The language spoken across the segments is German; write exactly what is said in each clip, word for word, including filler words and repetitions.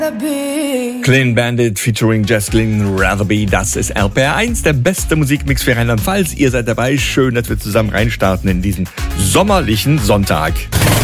Clean Bandit featuring Jess Glynn, Rather Be, das ist R P R eins, der beste Musikmix für Rheinland-Pfalz. Ihr seid dabei, schön, dass wir zusammen reinstarten in diesen sommerlichen Sonntag.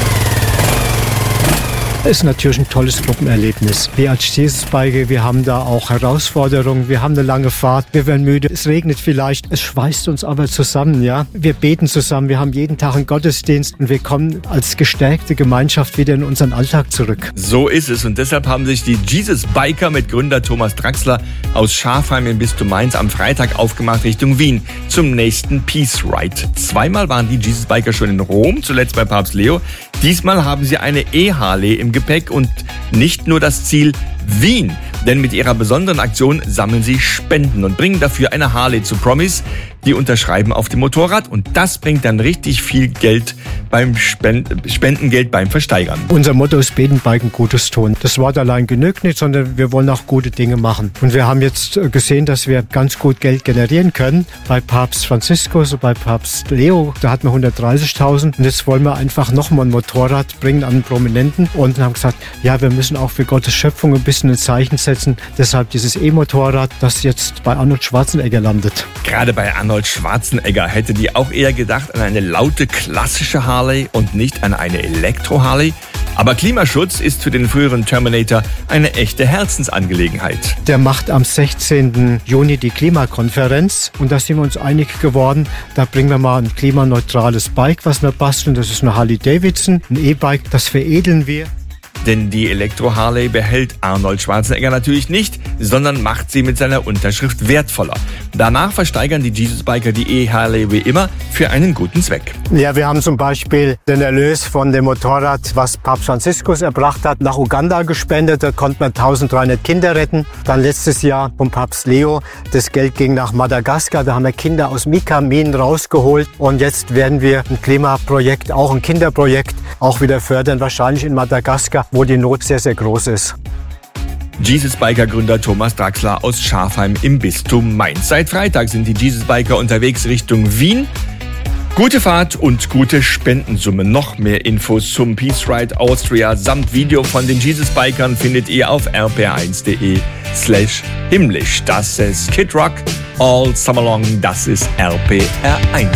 Es ist natürlich ein tolles Gruppenerlebnis. Wir als Jesus-Biker, wir haben da auch Herausforderungen, wir haben eine lange Fahrt, wir werden müde, es regnet vielleicht, es schweißt uns aber zusammen, ja. Wir beten zusammen, wir haben jeden Tag einen Gottesdienst und wir kommen als gestärkte Gemeinschaft wieder in unseren Alltag zurück. So ist es und deshalb haben sich die Jesus-Biker mit Gründer Thomas Draxler aus Schafheim im Bistum Mainz am Freitag aufgemacht Richtung Wien zum nächsten Peace Ride. Zweimal waren die Jesus-Biker schon in Rom, zuletzt bei Papst Leo. Diesmal haben sie eine E-Harley im Gepäck und nicht nur das Ziel Wien. Denn mit ihrer besonderen Aktion sammeln sie Spenden und bringen dafür eine Harley zu Promise. Die unterschreiben auf dem Motorrad und das bringt dann richtig viel Geld beim Spend- Spendengeld beim Versteigern. Unser Motto ist Beten, Biken, Gutes tun. Das Wort allein genügt nicht, sondern wir wollen auch gute Dinge machen. Und wir haben jetzt gesehen, dass wir ganz gut Geld generieren können. Bei Papst Franziskus, bei Papst Leo, da hatten wir hundertdreißigtausend. Und jetzt wollen wir einfach nochmal ein Motorrad bringen an einen Prominenten und haben gesagt, ja, wir müssen auch für Gottes Schöpfung ein bisschen ein Zeichen setzen. Deshalb dieses E-Motorrad, das jetzt bei Arnold Schwarzenegger landet. Gerade bei Arnold Schwarzenegger hätte die auch eher gedacht an eine laute klassische Harley und nicht an eine Elektro-Harley. Aber Klimaschutz ist für den früheren Terminator eine echte Herzensangelegenheit. Der macht am sechzehnten Juni die Klimakonferenz und da sind wir uns einig geworden, da bringen wir mal ein klimaneutrales Bike, was wir basteln. Das ist eine Harley Davidson, ein E-Bike, das veredeln wir. Denn die Elektro-Harley behält Arnold Schwarzenegger natürlich nicht, sondern macht sie mit seiner Unterschrift wertvoller. Danach versteigern die Jesus-Biker die E-Harley wie immer für einen guten Zweck. Ja, wir haben zum Beispiel den Erlös von dem Motorrad, was Papst Franziskus erbracht hat, nach Uganda gespendet. Da konnten wir eintausenddreihundert Kinder retten. Dann letztes Jahr vom Papst Leo. Das Geld ging nach Madagaskar. Da haben wir Kinder aus Mika-Minen rausgeholt. Und jetzt werden wir ein Klimaprojekt, auch ein Kinderprojekt, auch wieder fördern. Wahrscheinlich in Madagaskar, wo die Not sehr, sehr groß ist. Jesus-Biker-Gründer Thomas Draxler aus Schafheim im Bistum Mainz. Seit Freitag sind die Jesus-Biker unterwegs Richtung Wien. Gute Fahrt und gute Spendensumme. Noch mehr Infos zum Peace Ride Austria samt Video von den Jesus-Bikern findet ihr auf r p r eins punkt d e slash himmlisch. Das ist Kid Rock, All Summer Long, das ist R P R eins.